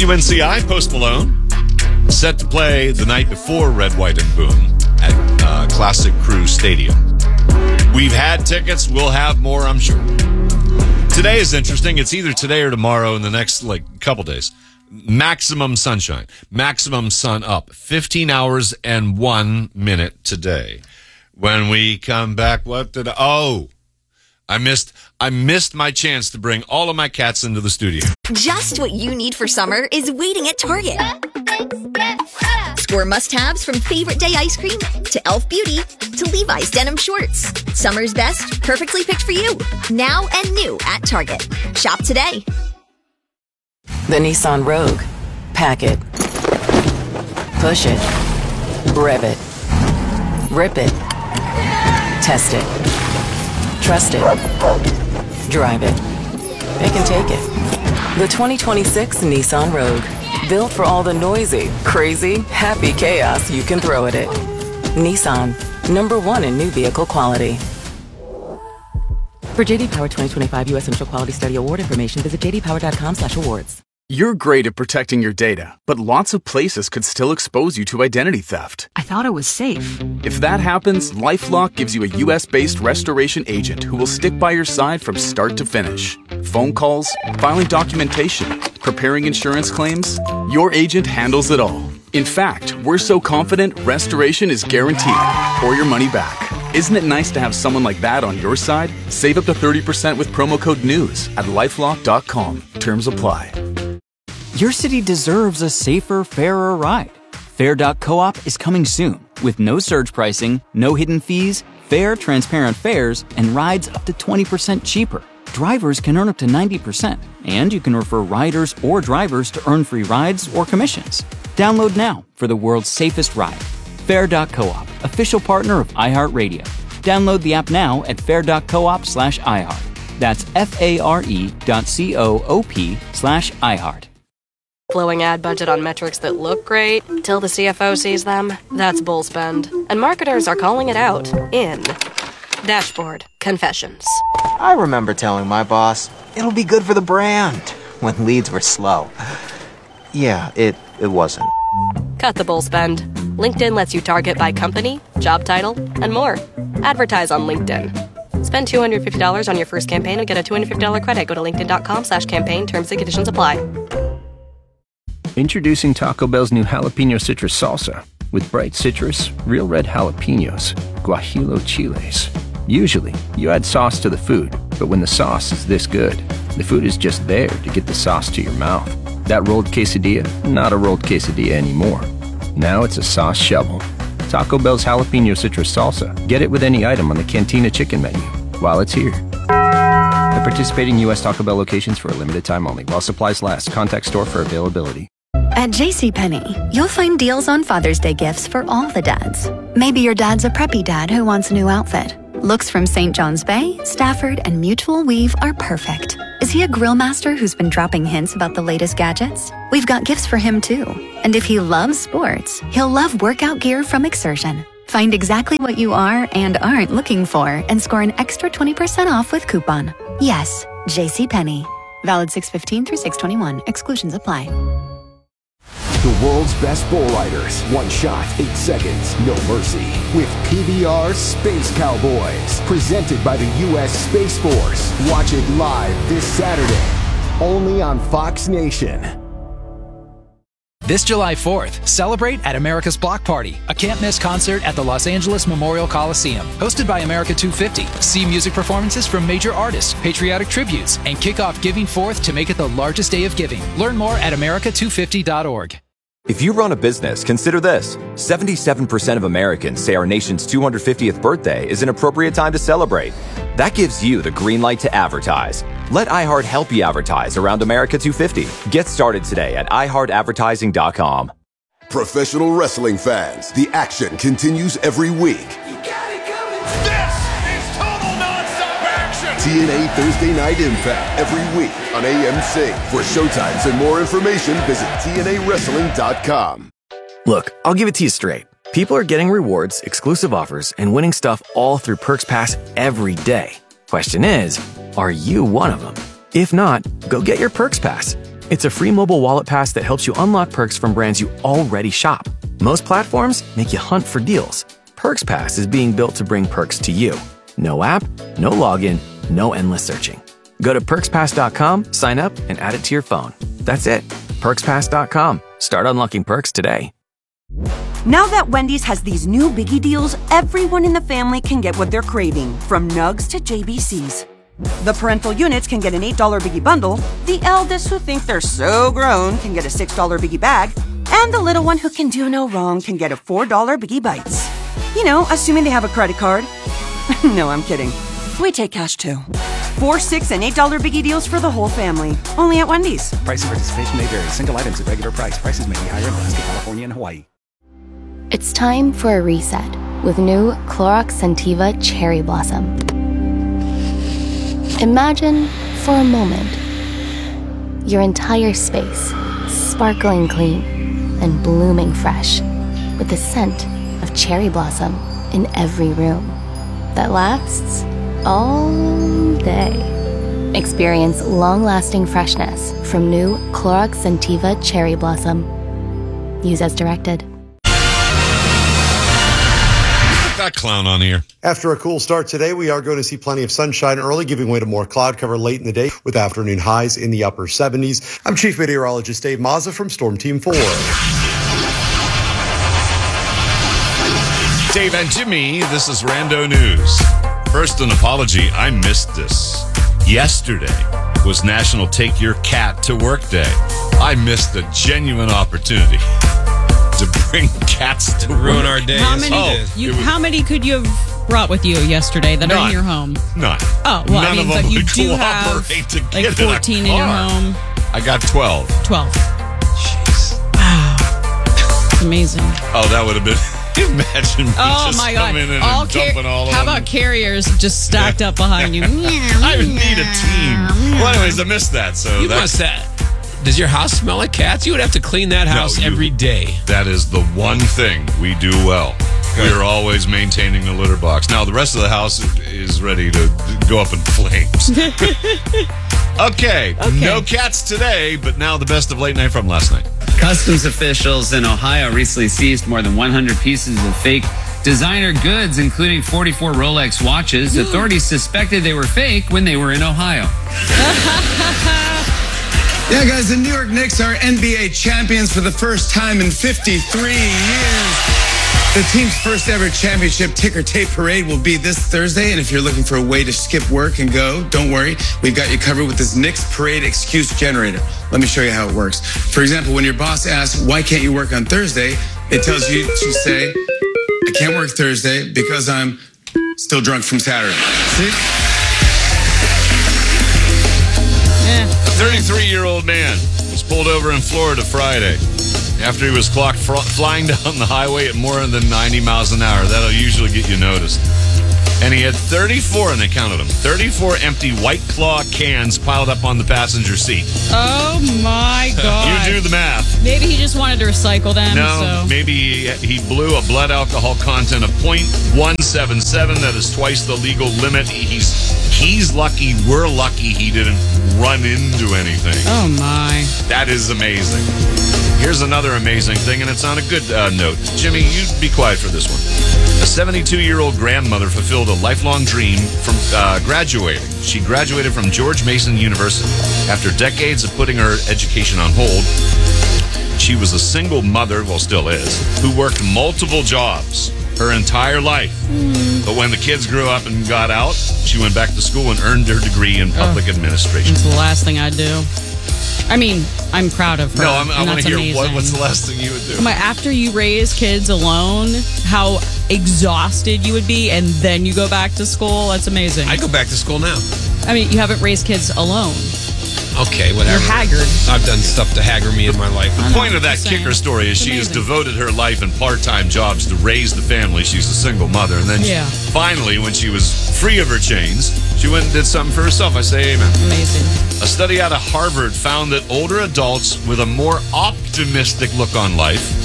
UNCI, Post Malone, set to play the night before Red, White, and Boom at Classic Crew Stadium. We've had tickets. We'll have more, I'm sure. Today is interesting. It's either today or tomorrow in the next couple days. Maximum sunshine. Maximum sun up. 15 hours and 1 minute today. When we come back, I missed my chance to bring all of my cats into the studio. Just what you need for summer is waiting at Target. Score must-haves from Favorite Day ice cream to Elf Beauty to Levi's denim shorts. Summer's best, perfectly picked for you. Now and new at Target. Shop today. The Nissan Rogue. Pack it. Push it. Rev it. Rip it. Test it. Trust it. Drive it. It can take it. The 2026 Nissan Rogue. Built for all the noisy, crazy, happy chaos you can throw at it. Nissan. #1 in new vehicle quality. For JD Power 2025 U.S. Initial Quality Study Award information, visit jdpower.com/awards. You're great at protecting your data, but lots of places could still expose you to identity theft. I thought it was safe. If that happens, LifeLock gives you a U.S.-based restoration agent who will stick by your side from start to finish. Phone calls, filing documentation, preparing insurance claims, your agent handles it all. In fact, we're so confident restoration is guaranteed or your money back. Isn't it nice to have someone like that on your side? Save up to 30% with promo code NEWS at lifelock.com. Terms apply. Your city deserves a safer, fairer ride. Fair.coop is coming soon with no surge pricing, no hidden fees, fair, transparent fares, and rides up to 20% cheaper. Drivers can earn up to 90%, and you can refer riders or drivers to earn free rides or commissions. Download now for the world's safest ride. Fair.coop, official partner of iHeartRadio. Download the app now at fair.coop/iHeart. That's FARE.coop/iHeart. Blowing ad budget on metrics that look great till the CFO sees them. That's bull spend. And marketers are calling it out in Dashboard Confessions. I remember telling my boss, it'll be good for the brand, when leads were slow. Yeah, it wasn't. Cut the bull spend. LinkedIn lets you target by company, job title, and more. Advertise on LinkedIn. Spend $250 on your first campaign and get a $250 credit. Go to linkedin.com/campaign. Terms and conditions apply. Introducing Taco Bell's new jalapeno citrus salsa. With bright citrus, real red jalapenos, guajillo chiles. Usually, you add sauce to the food, but when the sauce is this good, the food is just there to get the sauce to your mouth. That rolled quesadilla, not a rolled quesadilla anymore. Now it's a sauce shovel. Taco Bell's jalapeno citrus salsa. Get it with any item on the Cantina chicken menu while it's here. At participating U.S. Taco Bell locations for a limited time only. While supplies last. Contact store for availability. At JCPenney, you'll find deals on Father's Day gifts for all the dads. Maybe your dad's a preppy dad who wants a new outfit. Looks from St. John's Bay, Stafford, and Mutual Weave are perfect. Is he a grill master who's been dropping hints about the latest gadgets? We've got gifts for him too. And if he loves sports, he'll love workout gear from Exertion. Find exactly what you are and aren't looking for and score an extra 20% off with coupon. Yes, JCPenney. Valid 6/15 through 6/21. Exclusions apply. The world's best bull riders. One shot, 8 seconds, no mercy. With PBR Space Cowboys. Presented by the U.S. Space Force. Watch it live this Saturday. Only on Fox Nation. This July 4th, celebrate at America's Block Party, a can't-miss concert at the Los Angeles Memorial Coliseum. Hosted by America 250. See music performances from major artists, patriotic tributes, and kick off Giving Forth to make it the largest day of giving. Learn more at america250.org. If you run a business, consider this. 77% of Americans say our nation's 250th birthday is an appropriate time to celebrate. That gives you the green light to advertise. Let iHeart help you advertise around America 250. Get started today at iHeartAdvertising.com. Professional wrestling fans, the action continues every week. This is total nonstop action! TNA Thursday Night Impact every week on AMC. For showtimes and more information, visit TNAWrestling.com. Look, I'll give it to you straight. People are getting rewards, exclusive offers, and winning stuff all through Perks Pass every day. Question is, are you one of them? If not, go get your Perks Pass. It's a free mobile wallet pass that helps you unlock perks from brands you already shop. Most platforms make you hunt for deals. Perks Pass is being built to bring perks to you. No app, no login, no endless searching. Go to perkspass.com, sign up, and add it to your phone. That's it. Perkspass.com. Start unlocking perks today. Now that Wendy's has these new biggie deals, everyone in the family can get what they're craving, from nugs to JBCs. The parental units can get an $8 biggie bundle, the eldest who think they're so grown can get a $6 biggie bag, and the little one who can do no wrong can get a $4 biggie bites. You know, assuming they have a credit card. No, I'm kidding. We take cash too. $4, $6, and $8 biggie deals for the whole family. Only at Wendy's. Price and participation may vary. Single items at regular price. Prices may be higher in Alaska, California, and Hawaii. It's time for a reset with new Clorox Scentiva Cherry Blossom. Imagine, for a moment, your entire space sparkling clean and blooming fresh with the scent of cherry blossom in every room that lasts all day. Experience long-lasting freshness from new Clorox Scentiva Cherry Blossom. Use as directed. That clown on here. After a cool start today, we are going to see plenty of sunshine early, giving way to more cloud cover late in the day with afternoon highs in the upper 70s. I'm Chief Meteorologist Dave Mazza from Storm Team 4. Dave and Jimmy, this is Rando News. First, an apology. I missed this. Yesterday was National Take Your Cat to Work Day. I missed a genuine opportunity to bring cats to ruin work. our day. How many could you have brought with you yesterday that are in your home? None. Oh, well, None I mean, of them but you would do have cooperate to like get 14 in your home. I got 12. 12. Jeez. Wow. It's amazing. Oh, that would have been... Imagine me just my God. coming in and dumping all of How them. about carriers just stacked up behind you? I would need a team. Well, anyways, I missed that. So You must have. Does your house smell like cats? You would have to clean that house every day. That is the one thing we do well. We are always maintaining the litter box. Now, the rest of the house is ready to go up in flames. Okay, no cats today, but now the best of late night from last night. Customs officials in Ohio recently seized more than 100 pieces of fake designer goods, including 44 Rolex watches. Authorities suspected they were fake when they were in Ohio. Yeah, guys, the New York Knicks are NBA champions for the first time in 53 years. The team's first ever championship ticker tape parade will be this Thursday. And if you're looking for a way to skip work and go, don't worry. We've got you covered with this Knicks parade excuse generator. Let me show you how it works. For example, when your boss asks, why can't you work on Thursday? It tells you to say, I can't work Thursday because I'm still drunk from Saturday. See? A 33-year-old man was pulled over in Florida Friday after he was clocked flying down the highway at more than 90 miles an hour. That'll usually get you noticed. And he had 34, and they counted them, 34 empty White Claw cans piled up on the passenger seat. Oh, my God. You do the math. Maybe he just wanted to recycle them. No, maybe he blew a blood alcohol content of 0.177. That is twice the legal limit. He's lucky. We're lucky he didn't run into anything. Oh, my. That is amazing. Here's another amazing thing, and it's on a good note. Jimmy, you be quiet for this one. A 72-year-old grandmother fulfilled a lifelong dream from graduating. She graduated from George Mason University. After decades of putting her education on hold, she was a single mother, well, still is, who worked multiple jobs her entire life. But when the kids grew up and got out, she went back to school and earned her degree in public administration. It's the last thing I'd do. I mean, I'm proud of her. No, I want to hear what's the last thing you would do. After you raise kids alone, how exhausted you would be, and then you go back to school. That's amazing. I go back to school now. I mean, you haven't raised kids alone. Okay, whatever. You're haggard. I've done stuff to hagger me in my life. The point of that kicker story is she has devoted her life and part-time jobs to raise the family. She's a single mother. And then finally, when she was free of her chains, she went and did something for herself. I say amen. Amazing. A study out of Harvard found that older adults with a more optimistic look on life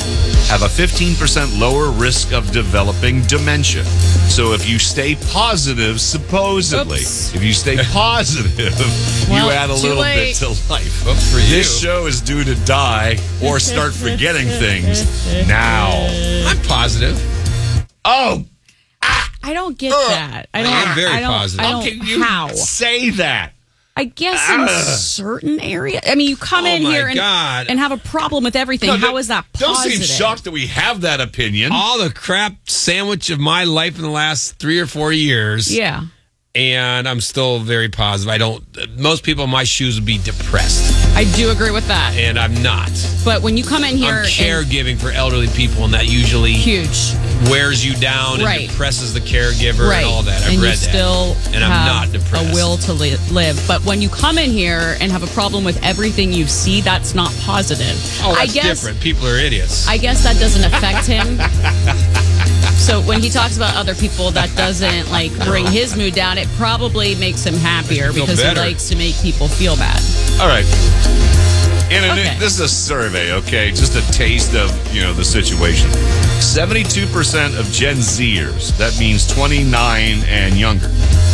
have a 15% lower risk of developing dementia. So if you stay positive, supposedly, if you stay positive, you add a little bit to life. For you. This show is due to die or start forgetting things now. I'm positive. Oh, I don't get that. I'm very positive. How can you say that? I guess in certain areas. I mean, you come in here and have a problem with everything. How is that positive? Don't seem shocked that we have that opinion. All the crap sandwich of my life in the last 3 or 4 years. Yeah. And I'm still very positive. Most people in my shoes would be depressed. I do agree with that. And I'm not. But when you come in here... I'm caregiving for elderly people, and that usually... Huge. Wears you down and depresses the caregiver and all that. I've read that. Still and I'm not depressed. A will to live. But when you come in here and have a problem with everything you see, that's not positive. Oh, that's different. People are idiots. I guess that doesn't affect him. So when he talks about other people, that doesn't bring his mood down. It probably makes him happier because he likes to make people feel bad. All right. This is a survey, okay? Just a taste of, the situation. 72% of Gen Zers, that means 29 and younger,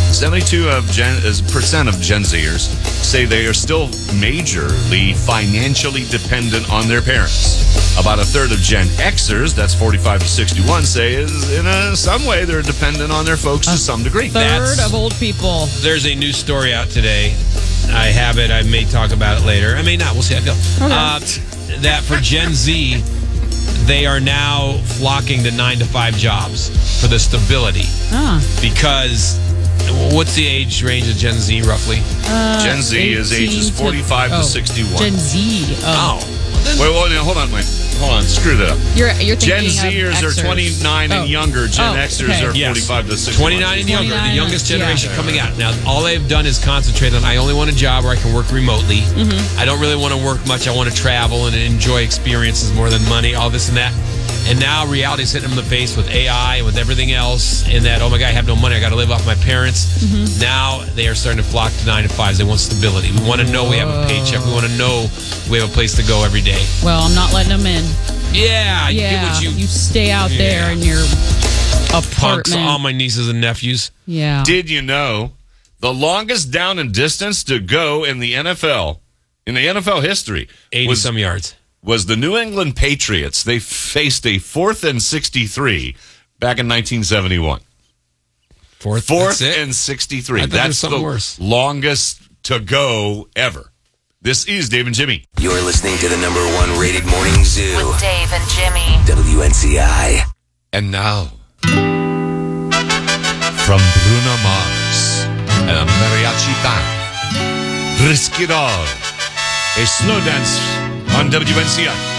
72% of Gen Zers say they are still majorly financially dependent on their parents. About a third of Gen Xers, that's 45 to 61, say in some way they're dependent on their folks to some degree. Third of old people. There's a new story out today. I have it. I may talk about it later. I may not. We'll see how I feel. Okay. That for Gen Z, they are now flocking to 9-to-5 jobs for the stability. Because what's the age range of Gen Z roughly? Gen Z is ages 45 to 61. Gen Z. Hold on. Screw that up. You're thinking Gen Zers are 29 and younger. Gen Xers are 45 to 61. 29 and younger, the youngest generation coming out. Now, all they've done is concentrate on, I only want a job where I can work remotely. Mm-hmm. I don't really want to work much. I want to travel and enjoy experiences more than money, all this and that. And now reality's hitting them in the face with AI and with everything else. And that, oh my God, I have no money. I got to live off my parents. Mm-hmm. Now they are starting to flock to 9-to-5s. They want stability. We want to know we have a paycheck. We want to know we have a place to go every day. Well, I'm not letting them in. Yeah, you get what you stay out there in your apartment. Punks, all my nieces and nephews. Yeah. Did you know the longest down and distance to go in the NFL history 80-some yards was the New England Patriots. They faced a 4th and 63 back in 1971. Fourth and 63. That's the longest to go ever. This is Dave and Jimmy. You're listening to the #1 rated morning zoo with Dave and Jimmy. WNCI. And now, from Bruno Mars and Mariachi Band, Risk It All, a slow dance on WNCI.